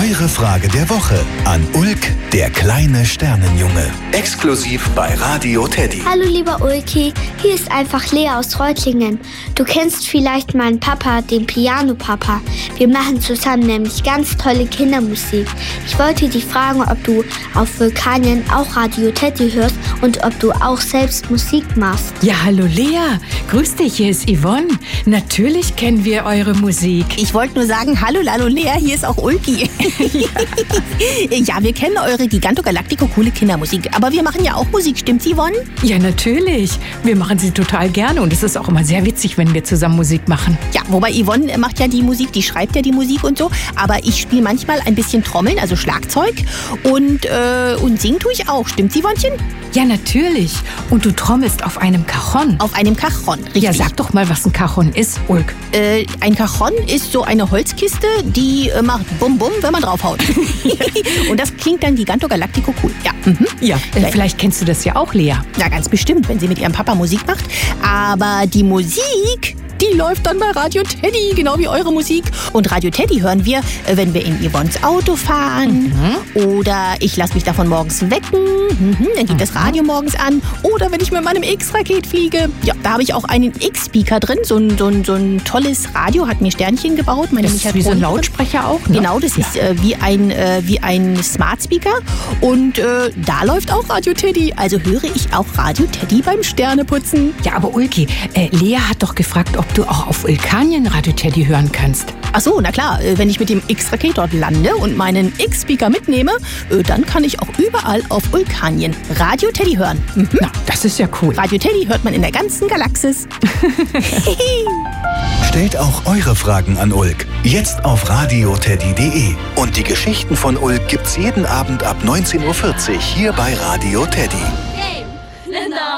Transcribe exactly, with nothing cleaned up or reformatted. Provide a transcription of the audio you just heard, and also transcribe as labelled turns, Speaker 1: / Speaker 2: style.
Speaker 1: Eure Frage der Woche an Ulk, der kleine Sternenjunge. Exklusiv bei Radio Teddy.
Speaker 2: Hallo lieber Ulki, hier ist einfach Lea aus Reutlingen. Du kennst vielleicht meinen Papa, den Piano-Papa. Wir machen zusammen nämlich ganz tolle Kindermusik. Ich wollte dich fragen, ob du auf Vulkanien auch Radio Teddy hörst und ob du auch selbst Musik machst.
Speaker 3: Ja, hallo Lea. Grüß dich, hier ist Yvonne. Natürlich kennen wir eure Musik.
Speaker 4: Ich wollte nur sagen, hallo Lalo Lea, hier ist auch Ulki. ja. ja, wir kennen eure Giganto Galactico coole Kindermusik. Aber wir machen ja auch Musik, stimmt's, Yvonne?
Speaker 3: Ja, natürlich. Wir machen sie total gerne und es ist auch immer sehr witzig, wenn wir zusammen Musik machen.
Speaker 4: Ja, wobei Yvonne macht ja die Musik, die schreibt ja die Musik und so. Aber ich spiele manchmal ein bisschen Trommeln, also Schlagzeug. Und, äh, und singen tue ich auch, stimmt's, Yvonnchen?
Speaker 3: Ja, natürlich. Und du trommelst auf einem Cajon.
Speaker 4: Auf einem Cajon, richtig.
Speaker 3: Ja, sag doch mal, was ein Cajon ist, Ulk.
Speaker 4: Äh, ein Cajon ist so eine Holzkiste, die äh, macht Bum Bum, wenn man draufhaut. Und das klingt dann Giganto Galactico cool. Ja, mhm.
Speaker 3: ja äh, vielleicht kennst du das ja auch, Lea.
Speaker 4: Ja, ganz bestimmt, wenn sie mit ihrem Papa Musik macht. Aber die Musik, die läuft dann bei Radio Teddy, genau wie eure Musik. Und Radio Teddy hören wir, wenn wir in Yvonnes Auto fahren. Mhm. Oder ich lasse mich davon morgens wecken. Mhm. Dann geht mhm. das Radio morgens an. Oder wenn ich mit meinem X-Raket fliege. Ja, da habe ich auch einen X-Speaker drin. So ein, so, ein, so ein tolles Radio, hat mir Sternchen gebaut. Meine
Speaker 3: das ist wie so ein Lautsprecher auch, ne?
Speaker 4: Genau, das ja. ist äh, wie, ein, äh, wie ein Smart Speaker. Und äh, da läuft auch Radio Teddy. Also höre ich auch Radio Teddy beim Sterneputzen.
Speaker 3: Ja, aber Ulki, äh, Lea hat doch gefragt, ob du auch auf Vulkanien Radio Teddy hören kannst.
Speaker 4: Ach so, na klar, wenn ich mit dem X-Raket dort lande und meinen X-Speaker mitnehme, dann kann ich auch überall auf Vulkanien Radio Teddy hören.
Speaker 3: Mhm. Na, das ist ja cool.
Speaker 4: Radio Teddy hört man in der ganzen Galaxis.
Speaker 1: Stellt auch eure Fragen an Ulk. Jetzt auf radio teddy punkt de. Und die Geschichten von Ulk gibt's jeden Abend ab neunzehn Uhr vierzig hier bei Radio Teddy.